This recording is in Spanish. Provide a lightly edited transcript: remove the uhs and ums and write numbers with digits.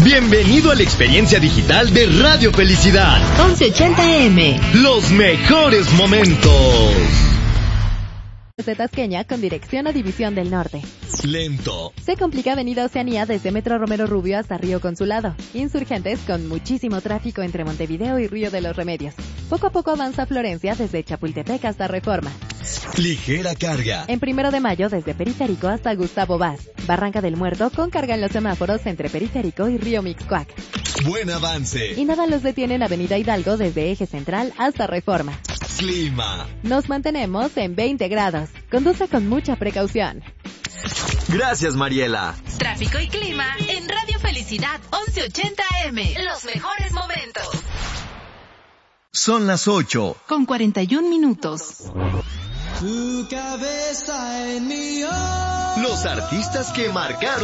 Bienvenido a la experiencia digital de Radio Felicidad. 1180M. Los mejores momentos. De Tasqueña con dirección a División del Norte. Lento. Se complica Avenida Oceanía desde Metro Romero Rubio hasta Río Consulado. Insurgentes con muchísimo tráfico entre Montevideo y Río de los Remedios. Poco a poco avanza Florencia desde Chapultepec hasta Reforma. Ligera carga. En 1 de Mayo desde Periférico hasta Gustavo Vaz. Barranca del Muerto con carga en los semáforos entre Periférico y Río Mixcoac. Buen avance. Y nada los detiene en Avenida Hidalgo desde Eje Central hasta Reforma. Clima. Nos mantenemos en 20 grados. Conduce con mucha precaución. Gracias, Mariela. Tráfico y clima en Radio Felicidad 1180M. Los mejores momentos. Son las 8. Con 41 minutos. Tu cabeza en mi Los artistas que marcaron